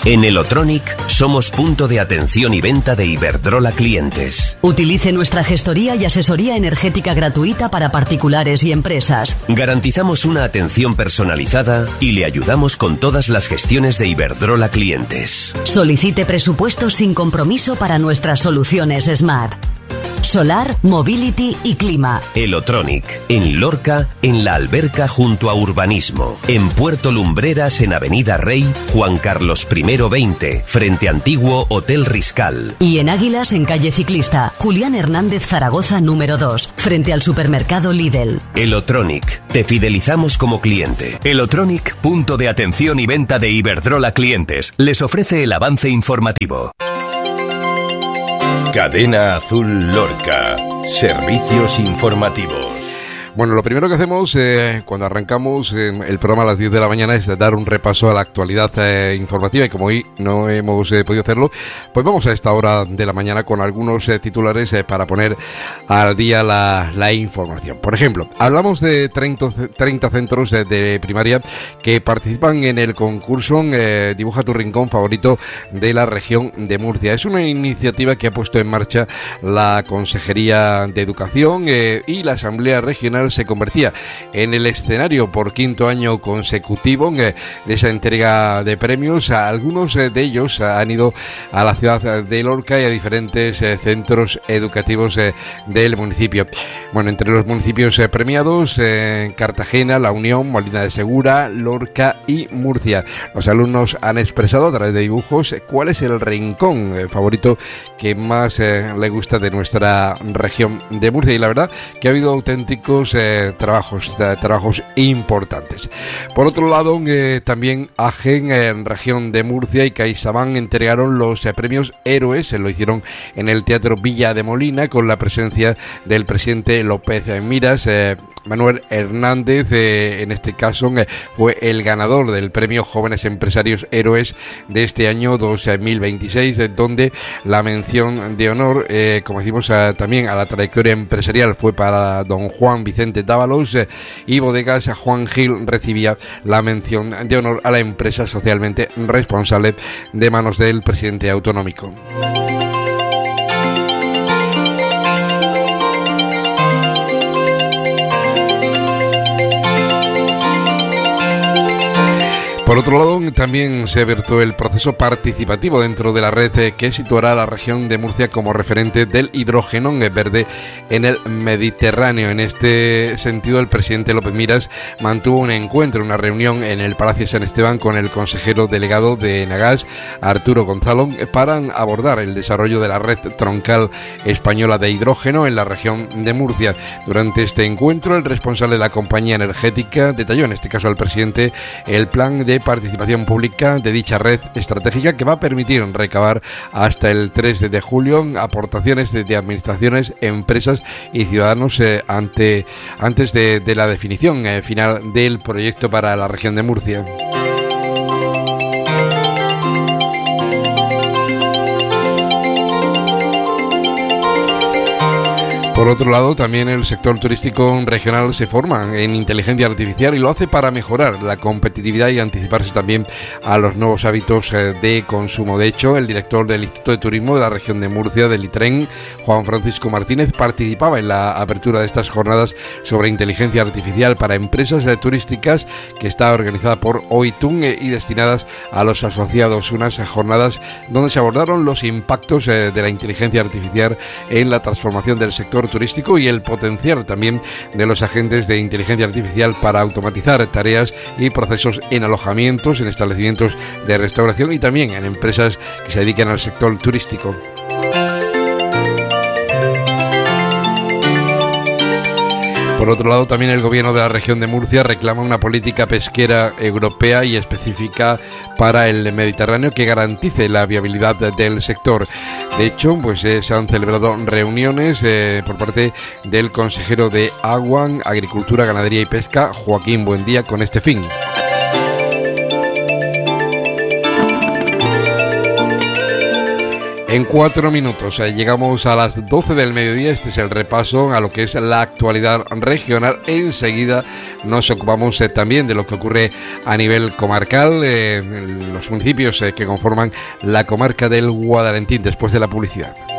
En Elotronic somos punto de atención y venta de Iberdrola clientes. Utilice nuestra gestoría y asesoría energética gratuita para particulares y empresas. Garantizamos una atención personalizada y le ayudamos con todas las gestiones de Iberdrola clientes. Solicite presupuestos sin compromiso para nuestras soluciones Smart. Solar, Mobility y Clima. Elotronic, en Lorca, en La Alberca junto a Urbanismo. En Puerto Lumbreras, en Avenida Rey, Juan Carlos I 20, frente Antiguo Hotel Riscal. Y en Águilas, en Calle Ciclista, Julián Hernández Zaragoza número 2, frente al supermercado Lidl. Elotronic, te fidelizamos como cliente. Elotronic, punto de atención y venta de Iberdrola clientes. Les ofrece el avance informativo. Cadena Azul Lorca. Servicios informativos. Bueno, lo primero que hacemos cuando arrancamos el programa a las 10 de la mañana es dar un repaso a la actualidad informativa, y como hoy no hemos podido hacerlo, pues vamos a esta hora de la mañana con algunos titulares para poner al día la información. Por ejemplo, hablamos de 30 centros de primaria que participan en el concurso Dibuja tu rincón favorito de la región de Murcia. Es una iniciativa que ha puesto en marcha la Consejería de Educación y la Asamblea Regional se convertía en el escenario por quinto año consecutivo de esa entrega de premios. Algunos de ellos han ido a la ciudad de Lorca y a diferentes centros educativos del municipio. Bueno, entre los municipios premiados, Cartagena, La Unión, Molina de Segura, Lorca y Murcia. Los alumnos han expresado a través de dibujos cuál es el rincón favorito que más le gusta de nuestra región de Murcia, y la verdad que ha habido auténticos trabajos importantes. Por otro lado, también AGEN, región de Murcia, y CaixaBank entregaron los premios Héroes. Lo hicieron en el Teatro Villa de Molina con la presencia del presidente López Miras. Manuel Hernández, en este caso, fue el ganador del premio Jóvenes Empresarios Héroes de este año 2026, donde la mención de honor, como decimos, también a la trayectoria empresarial fue para don Juan Vicente Dávalos, y Bodegas Juan Gil recibía la mención de honor a la empresa socialmente responsable de manos del presidente autonómico. Por otro lado, también se abierto el proceso participativo dentro de la red que situará a la región de Murcia como referente del hidrógeno verde en el Mediterráneo. En este sentido, el presidente López Miras mantuvo un encuentro, una reunión en el Palacio San Esteban con el consejero delegado de Enagas, Arturo Gonzalo, para abordar el desarrollo de la red troncal española de hidrógeno en la región de Murcia. Durante este encuentro, el responsable de la compañía energética detalló, en este caso al presidente, el plan de participación pública de dicha red estratégica que va a permitir recabar hasta el 3 de julio aportaciones de administraciones, empresas y ciudadanos antes de la definición final del proyecto para la región de Murcia. Por otro lado, también el sector turístico regional se forma en inteligencia artificial y lo hace para mejorar la competitividad y anticiparse también a los nuevos hábitos de consumo. De hecho, el director del Instituto de Turismo de la región de Murcia, del ITREN, Juan Francisco Martínez, participaba en la apertura de estas jornadas sobre inteligencia artificial para empresas turísticas, que está organizada por OITUN y destinadas a los asociados. Unas jornadas donde se abordaron los impactos de la inteligencia artificial en la transformación del sector turístico y el potencial también de los agentes de inteligencia artificial para automatizar tareas y procesos en alojamientos, en establecimientos de restauración y también en empresas que se dedican al sector turístico. Por otro lado, también el gobierno de la región de Murcia reclama una política pesquera europea y específica para el Mediterráneo que garantice la viabilidad del sector. De hecho, pues se han celebrado reuniones por parte del consejero de Agua, Agricultura, Ganadería y Pesca, Joaquín Buendía, con este fin. En 4 minutos llegamos a las 12 del mediodía. Este es el repaso a lo que es la actualidad regional. Enseguida nos ocupamos también de lo que ocurre a nivel comarcal, en los municipios que conforman la comarca del Guadalentín, después de la publicidad.